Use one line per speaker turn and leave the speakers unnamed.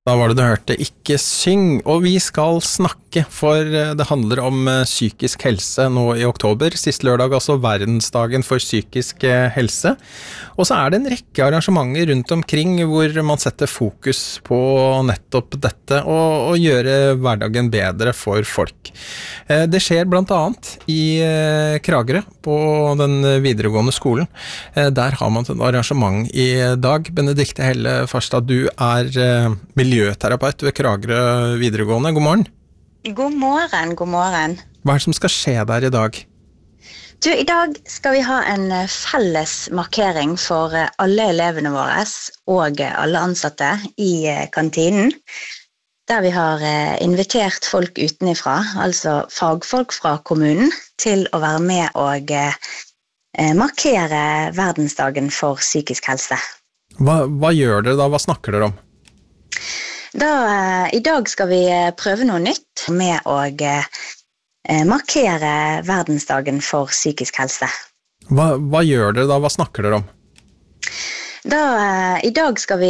Da var det du hørte Ikke syng, og vi skal snakke, for det handler om psykisk helse nå i oktober, siste lørdag, altså verdensdagen for psykisk helse. Og så det en rekke arrangementer rundt omkring hvor man setter fokus på nettopp dette og gjøre hverdagen bedre for folk. Det skjer blant annet i Kragerø på den videregående skolen. Der har man et arrangement i dag. Benedikte Helle Farstad, du miljøterapeut ved Kragerø videregående. God morgen.
God morgen, god morgen.
Hva det som skal skje der i dag?
Du, i dag skal vi ha en felles markering for alle elevene våre og alle ansatte i kantinen, der vi har invitert folk utenifra, altså fagfolk fra kommunen, til å være med og markere verdensdagen for psykisk helse.
Hva gjør dere da? Hva snakker dere om?
I dag skal vi prøve noe nytt med å markere verdensdagen for psykisk helse.
Hva gjør dere da? Hva snakker dere om?
I dag skal vi